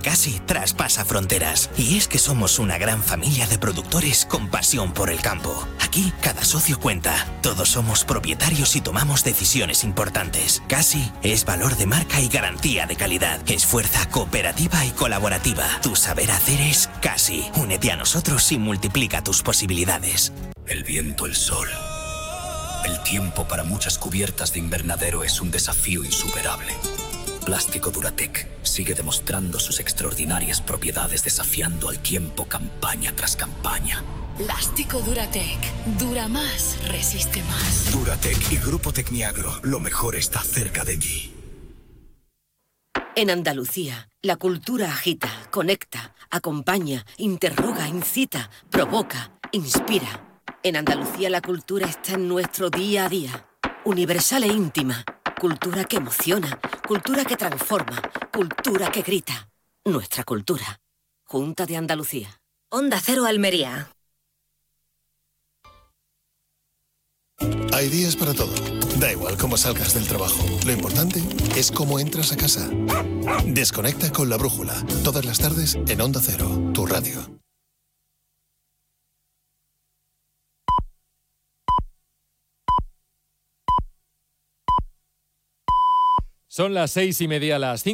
Casi traspasa fronteras. Y es que somos una gran familia de productores con pasión por el campo. Aquí, cada socio cuenta. Todos somos propietarios y tomamos decisiones importantes. Casi es valor de marca y garantía de calidad. Es fuerza cooperativa y colaborativa. Tu saber hacer es Casi. Únete a nosotros y multiplica tus posibilidades. El viento, el sol. El tiempo para muchas cubiertas de invernadero es un desafío insuperable. Plástico Duratec sigue demostrando sus extraordinarias propiedades desafiando al tiempo campaña tras campaña. Plástico Duratec. Dura más, resiste más. Duratec y Grupo Tecniagro. Lo mejor está cerca de ti. En Andalucía, la cultura agita, conecta, acompaña, interroga, incita, provoca, inspira. En Andalucía la cultura está en nuestro día a día. Universal e íntima. Cultura que emociona, cultura que transforma, cultura que grita. Nuestra cultura. Junta de Andalucía. Onda Cero Almería. Hay días para todo. Da igual cómo salgas del trabajo. Lo importante es cómo entras a casa. Desconecta con La Brújula. Todas las tardes en Onda Cero, tu radio. Son las 6:30, las 5.